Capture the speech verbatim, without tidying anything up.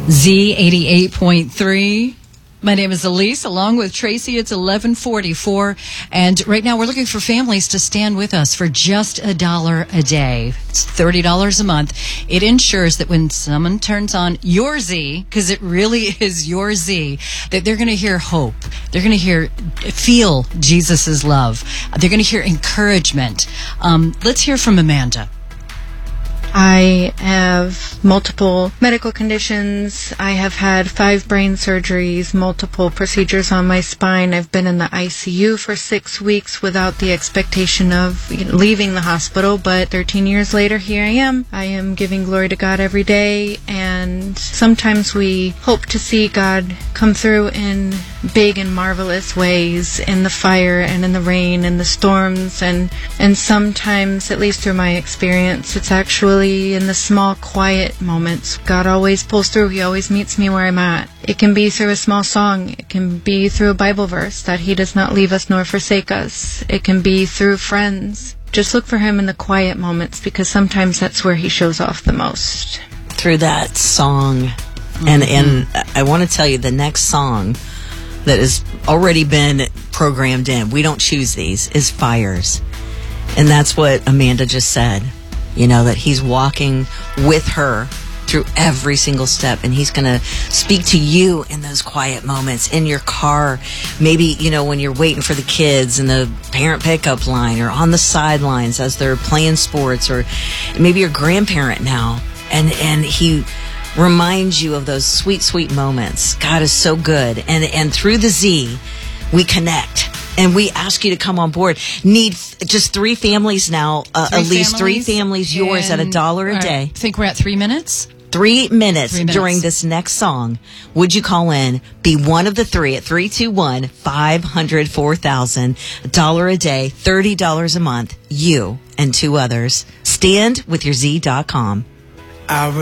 Z eighty-eight point three. My name is Elise, along with Tracy. It's eleven forty-four, and right now we're looking for families to stand with us for just a dollar a day. It's thirty dollars a month. It ensures that when someone turns on your Z, because it really is your Z, that they're going to hear hope. They're going to hear, feel Jesus' love. They're going to hear encouragement. Um, let's hear from Amanda. I have multiple medical conditions. I have had five brain surgeries, multiple procedures on my spine. I've been in the I C U for six weeks without the expectation of you know, leaving the hospital, but thirteen years later, here I am. I am giving glory to God every day, and sometimes we hope to see God come through in big and marvelous ways in the fire and in the rain and the storms, and, and sometimes, at least through my experience, it's actually in the small, quiet moments. God always pulls through. He always meets me where I'm at. It can be through a small song. It can be through a Bible verse that He does not leave us nor forsake us. It can be through friends. Just look for Him in the quiet moments, because sometimes that's where He shows off the most. Through that song. Mm-hmm. And, and I want to tell you, the next song that has already been programmed in, we don't choose these, is Fires. And that's what Amanda just said. You know, that He's walking with her through every single step, and He's going to speak to you in those quiet moments in your car. Maybe, you know, when you're waiting for the kids in the parent pickup line, or on the sidelines as they're playing sports, or maybe you're a grandparent now, and, and He reminds you of those sweet, sweet moments. God is so good. And, and through the Z, we connect. And we ask you to come on board. Need th- just three families now, uh, three at least families, three families, yours at a dollar a day. I think we're at three minutes. Three minutes, three minutes during this next song. Would you call in? Be one of the three at three two one, five hundred, four thousand. A dollar a day, thirty dollars a month. You and two others. Stand with your Z dot com.